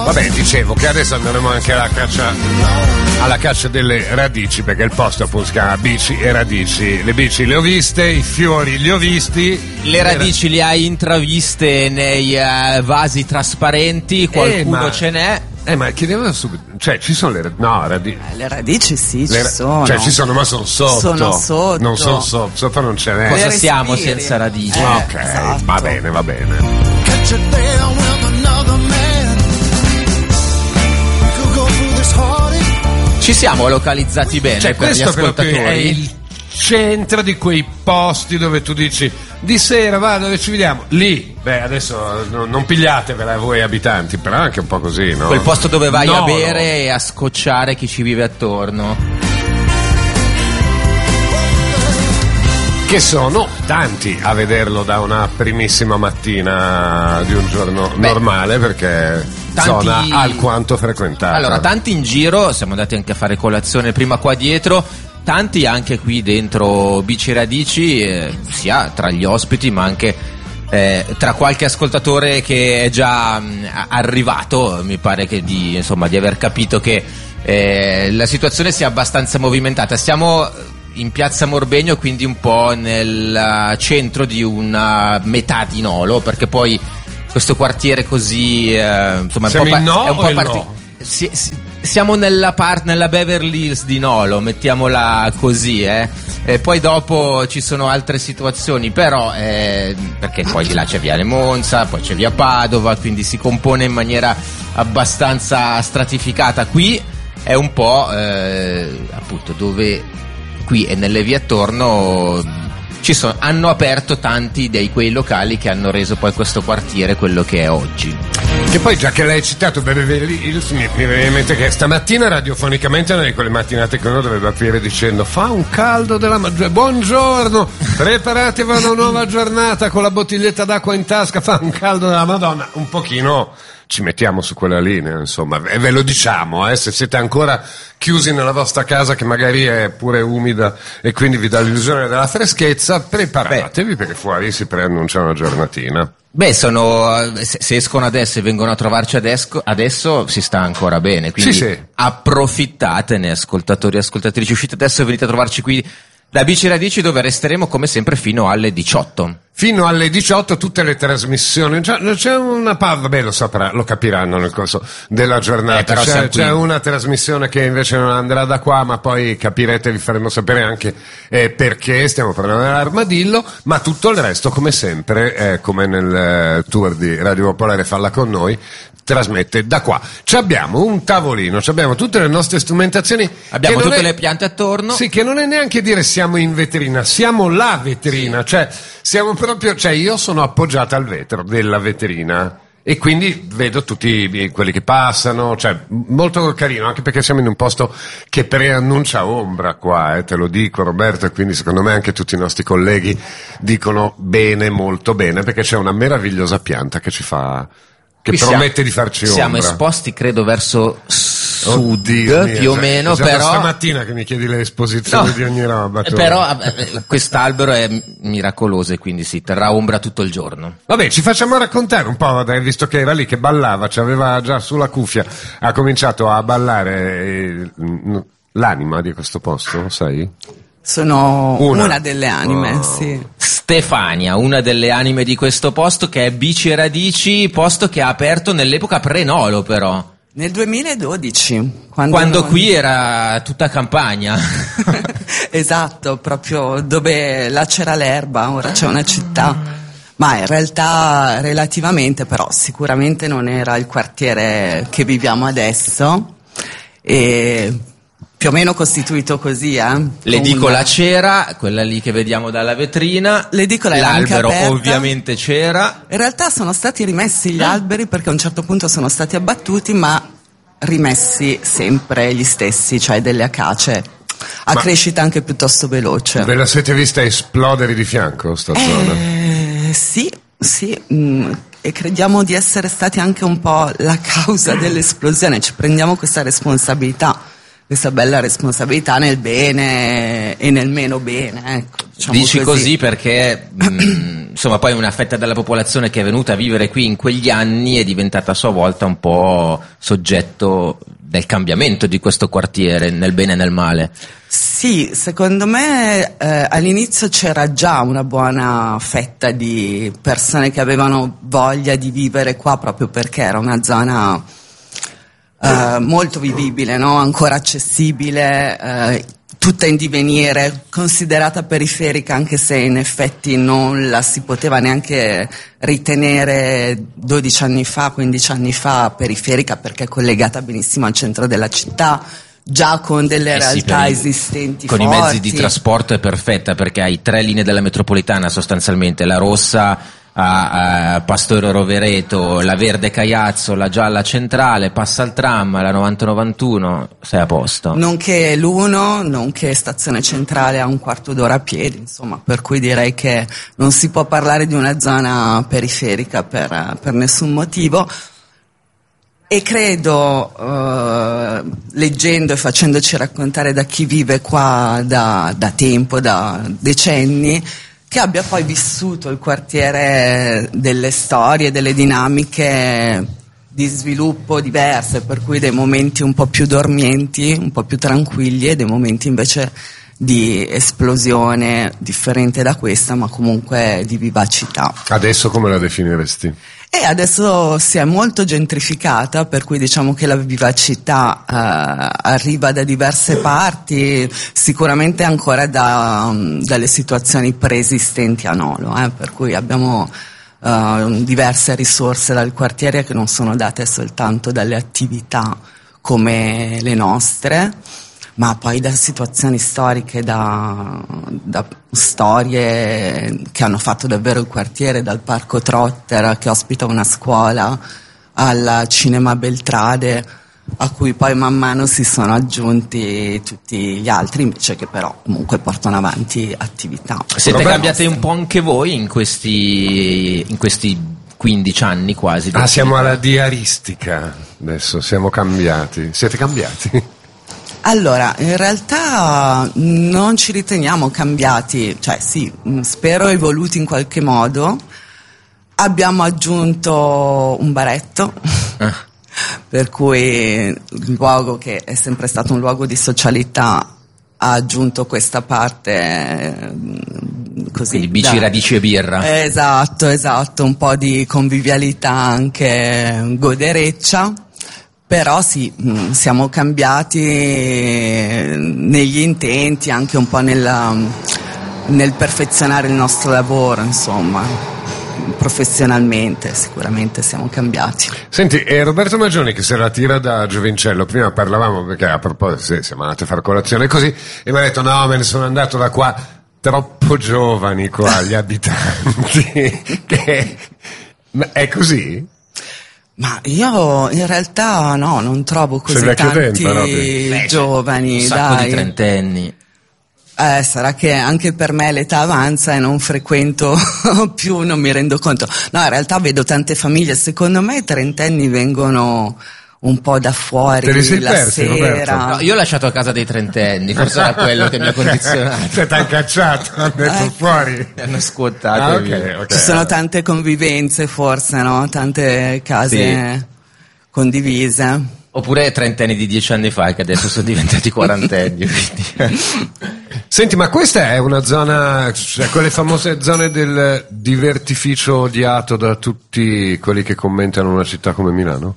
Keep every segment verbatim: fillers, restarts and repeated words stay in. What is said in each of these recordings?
Vabbè, dicevo che adesso andremo anche alla caccia alla caccia delle radici, perché il posto appunto si chiama Bici e Radici. Le bici le ho viste, i fiori li ho visti, le radici le hai intraviste nei uh, vasi trasparenti, qualcuno eh, ma... ce n'è. Eh, ma chiedevo subito, cioè ci sono le no radici? Eh, le radici sì, le, ci sono. Cioè ci sono, ma sono sotto. Sono sotto. Non sono sotto, sotto non ce n'è. Cosa Le siamo respiri. senza radici? Eh, ok, esatto. va bene, va bene. Ci siamo localizzati bene, Cioè, per gli questo proprio è ascoltatori. il centro di quei posti dove tu dici di sera va, dove ci vediamo? Lì. Beh, adesso no, non pigliatevela voi abitanti, però anche un po' così, no? Quel posto dove vai no, a bere no. e a scocciare chi ci vive attorno. Che sono tanti a vederlo da una primissima mattina di un giorno Beh, normale, perché tanti... zona alquanto frequentata. Allora, tanti in giro, siamo andati anche a fare colazione prima qua dietro, tanti anche qui dentro Bici e Radici, eh, sia tra gli ospiti ma anche eh, tra qualche ascoltatore che è già mh, arrivato. Mi pare che di, insomma, di aver capito che eh, la situazione sia abbastanza movimentata. Stiamo in piazza Morbegno, quindi un po' nel centro di una metà di Nolo, perché poi questo quartiere così eh, insomma Siamo è un po', in no pa- è un o po' in parti- no? si, si, siamo nella, part, nella Beverly Hills di Nolo, mettiamola così, eh. E poi dopo ci sono altre situazioni, però eh, perché poi di là c'è Viale Monza, poi c'è via Padova, quindi si compone in maniera abbastanza stratificata. Qui è un po' eh, appunto dove qui e nelle vie attorno ci sono, hanno aperto tanti dei quei locali che hanno reso poi questo quartiere quello che è oggi. Che poi, già che l'hai citato Beverly Hills, mi viene in mente che stamattina radiofonicamente è una di quelle mattinate che uno dovrebbe aprire dicendo fa un caldo della maggiore, buongiorno, preparatevi a una nuova giornata con la bottiglietta d'acqua in tasca, fa un caldo della Madonna, un pochino ci mettiamo su quella linea, insomma, e ve lo diciamo, eh, se siete ancora chiusi nella vostra casa che magari è pure umida e quindi vi dà l'illusione della freschezza, preparatevi. Beh, perché fuori si preannuncia una giornatina. Beh, sono, se, se escono adesso e vengono a trovarci adesso, adesso si sta ancora bene, quindi sì, sì. Approfittatene, ascoltatori e ascoltatrici, uscite adesso e venite a trovarci qui da Bici e Radici, dove resteremo come sempre fino alle diciotto. Fino alle diciotto tutte le trasmissioni, c'è, c'è una pa- vabbè lo saprà, lo capiranno nel corso della giornata, eh, c'è, c'è una trasmissione che invece non andrà da qua, ma poi capirete, vi faremo sapere anche eh, perché, stiamo parlando dell'Armadillo, ma tutto il resto come sempre, eh, come nel eh, tour di Radio Popolare Falla con noi, trasmette da qua. Ci abbiamo un tavolino, ci abbiamo tutte le nostre strumentazioni, abbiamo tutte è, le piante attorno. Sì, che non è neanche dire siamo in vetrina, siamo la vetrina, sì. Cioè siamo proprio, cioè io sono appoggiata al vetro della vetrina e quindi vedo tutti quelli che passano, cioè molto carino, anche perché siamo in un posto che preannuncia ombra qua, eh, te lo dico Roberto, e quindi secondo me anche tutti i nostri colleghi dicono bene, molto bene, perché c'è una meravigliosa pianta che ci fa, che Qui promette siamo, di farci siamo ombra. Siamo esposti credo verso sud, Oddio mio, più o cioè, meno, già però stamattina che mi chiedi le esposizioni no, di ogni roba tu. Però eh, quest'albero è miracoloso e quindi si terrà ombra tutto il giorno. Vabbè, ci facciamo raccontare un po', dai, visto che era lì che ballava, ci aveva già sulla cuffia, ha cominciato a ballare eh, l'anima di questo posto, sai? Sono una, una delle anime, oh. sì. Stefania, una delle anime di questo posto, che è Bici e Radici, posto che ha aperto nell'epoca pre-Nolo però. Nel duemiladodici. Quando, quando non... qui era tutta campagna. Esatto, proprio dove là c'era l'erba, ora c'è una città. Ma in realtà relativamente, però sicuramente non era il quartiere che viviamo adesso. E... più o meno costituito così, eh? L'edicola una... c'era, quella lì che vediamo dalla vetrina. L'edicola era l'albero anche aperta. Ovviamente c'era. In realtà sono stati rimessi gli alberi perché a un certo punto sono stati abbattuti, ma rimessi sempre gli stessi, cioè delle acacie a ma crescita anche piuttosto veloce. Ve la siete vista esplodere di fianco sta eh, zona? Sì, sì. Mh, e crediamo di essere stati anche un po' la causa dell'esplosione, ci prendiamo questa responsabilità. questa bella responsabilità nel bene e nel meno bene, ecco, diciamo. Dici così, così perché mh, insomma poi una fetta della popolazione che è venuta a vivere qui in quegli anni è diventata a sua volta un po' soggetto del cambiamento di questo quartiere, nel bene e nel male. Sì, secondo me eh, all'inizio c'era già una buona fetta di persone che avevano voglia di vivere qua, proprio perché era una zona eh, molto vivibile, no? Ancora accessibile, eh, tutta in divenire, considerata periferica, anche se in effetti non la si poteva neanche ritenere dodici anni fa, quindici anni fa periferica, perché è collegata benissimo al centro della città, già con delle Eh sì, realtà per i- esistenti con forti. i mezzi di trasporto è perfetta, perché hai tre linee della metropolitana sostanzialmente: la rossa a, a Pastore Rovereto, la verde Caiazzo, la gialla Centrale, passa il tram, la novanta novantuno, sei a posto. Nonché l'uno, nonché stazione centrale a un quarto d'ora a piedi, insomma, per cui direi che non si può parlare di una zona periferica per, per nessun motivo. E credo, eh, leggendo e facendoci raccontare da chi vive qua da, da tempo, da decenni, che abbia poi vissuto il quartiere delle storie, delle dinamiche di sviluppo diverse, per cui dei momenti un po' più dormienti, un po' più tranquilli, e dei momenti invece di esplosione differente da questa, ma comunque di vivacità. Adesso come la definiresti? E adesso si è molto gentrificata, per cui diciamo che la vivacità eh, arriva da diverse parti, sicuramente ancora da, um, dalle situazioni preesistenti a Nolo, eh, per cui abbiamo uh, diverse risorse dal quartiere che non sono date soltanto dalle attività come le nostre, ma poi da situazioni storiche, da, da storie che hanno fatto davvero il quartiere, dal Parco Trotter che ospita una scuola, al Cinema Beltrade, a cui poi man mano si sono aggiunti tutti gli altri, invece, che però comunque portano avanti attività. Siete Vabbè, cambiati un po' anche voi in questi, in questi quindici anni quasi? Ah, siamo alla diaristica, adesso siamo cambiati. Siete cambiati? Allora, in realtà non ci riteniamo cambiati, cioè sì, spero evoluti in qualche modo. Abbiamo aggiunto un baretto, Ah. per cui il luogo, che è sempre stato un luogo di socialità, ha aggiunto questa parte eh, così. Quindi bici, da- radici e birra. Esatto, esatto, un po' di convivialità anche godereccia. Però sì, mh, siamo cambiati negli intenti, anche un po' nella, nel perfezionare il nostro lavoro, insomma, professionalmente sicuramente siamo cambiati. Senti, è Roberto Magioni che se la tira da Giovincello. Prima parlavamo, perché a proposito, sì, siamo andati a fare colazione così, e mi ha detto no, me ne sono andato da qua, troppo giovani qua gli abitanti. Che... Ma è così? Ma io in realtà no, non trovo così Sei vecchio tanti tempo, Robby. Beh, giovani, un sacco dai. di trentenni. Eh, sarà che anche per me l'età avanza e non frequento più, non mi rendo conto. No, in realtà vedo tante famiglie, secondo me i trentenni vengono un po' da fuori Te li sei la persi, Roberto? sera. No, io ho lasciato a casa dei trentenni, forse era quello che mi ha condizionato. Cioè, t'hanno cacciato, hanno detto Eh. fuori. Mi hanno scuottato. Ah, e ok, via. ok. Ci sono tante convivenze forse, no? Tante case Sì. condivise. Oppure trentenni di dieci anni fa che adesso sono diventati quarantenni. Quindi. Senti, ma questa è una zona, cioè quelle famose zone del divertificio odiato da tutti quelli che commentano una città come Milano?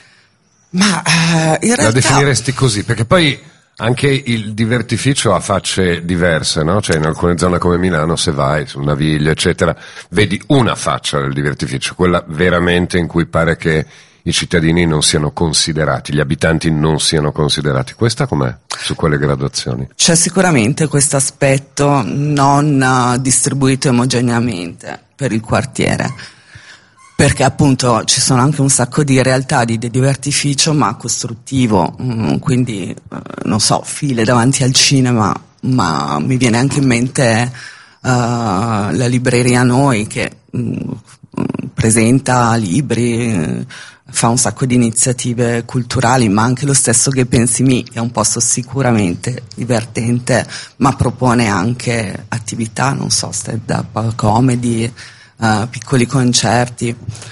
Ma eh, in La realtà definiresti così? Perché poi anche il divertificio ha facce diverse, no? Cioè in alcune zone come Milano, se vai su Naviglio, eccetera, vedi una faccia del divertificio, quella veramente in cui pare che i cittadini non siano considerati, gli abitanti non siano considerati. Questa com'è su quelle gradazioni? c'è sicuramente questo aspetto non eh, distribuito omogeneamente per il quartiere, perché appunto ci sono anche un sacco di realtà di di divertificio ma costruttivo, mm, quindi eh, non so, file davanti al cinema, ma mi viene anche in mente eh, la libreria Noi che mm, presenta libri, fa un sacco di iniziative culturali, ma anche lo stesso Che Pensi Mi, che è un posto sicuramente divertente, ma propone anche attività, non so, stand-up comedy, uh, piccoli concerti.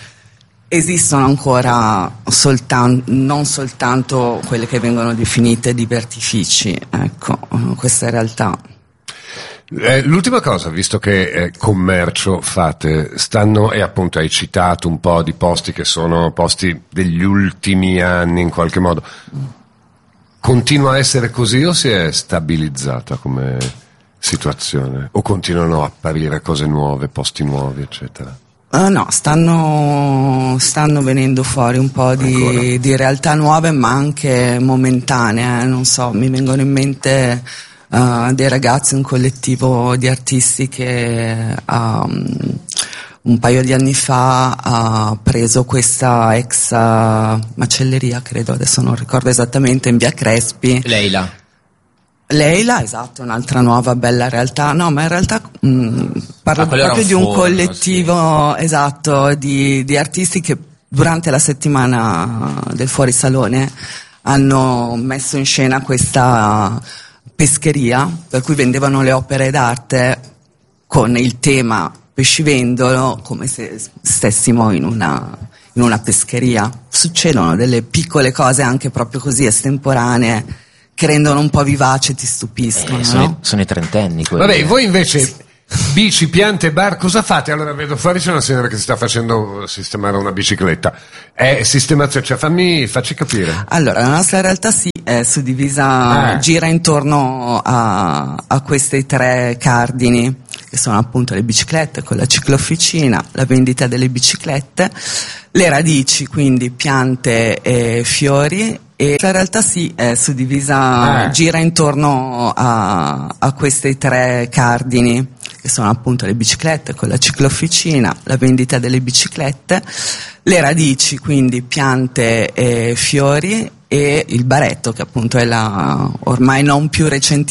Esistono ancora soltan- non soltanto quelle che vengono definite divertifici, ecco, questa è realtà. Eh, l'ultima cosa, visto che eh, commercio fate, stanno, e appunto hai citato un po' di posti che sono posti degli ultimi anni in qualche modo, continua a essere così o si è stabilizzata come situazione? O continuano a apparire cose nuove, posti nuovi, eccetera? Uh, no, stanno, stanno venendo fuori un po' di, di realtà nuove, ma anche momentanee, eh? Non so, mi vengono in mente uh, dei ragazzi, un collettivo di artisti che um, un paio di anni fa ha preso questa ex uh, macelleria, credo, adesso non ricordo esattamente, in via Crespi. Leila. Leila, esatto, un'altra nuova bella realtà. No, ma in realtà mh, parlo ah, proprio un di un forno, collettivo, sì. Esatto, di, di artisti che durante la settimana del fuorisalone hanno messo in scena questa pescheria, per cui vendevano le opere d'arte con il tema pescivendolo, come se stessimo in una, in una pescheria. Succedono delle piccole cose anche proprio così estemporanee, che rendono un po' vivace, ti stupiscono, eh, sono, no? i, sono i trentenni quelli. Vabbè, voi invece bici, piante, bar, cosa fate? Allora vedo fuori c'è una signora che si sta facendo sistemare una bicicletta. È sistemazione, cioè fammi, facci capire. Allora, la nostra realtà sì, è suddivisa, eh. gira intorno a, a questi tre cardini, che sono appunto le biciclette, con la ciclofficina, la vendita delle biciclette, le radici, quindi piante e fiori. E la realtà sì, è suddivisa, eh. gira intorno a, a questi tre cardini, che sono appunto le biciclette con la ciclofficina, la vendita delle biciclette, le radici, quindi piante e fiori, e il baretto, che appunto è la ormai non più recentissima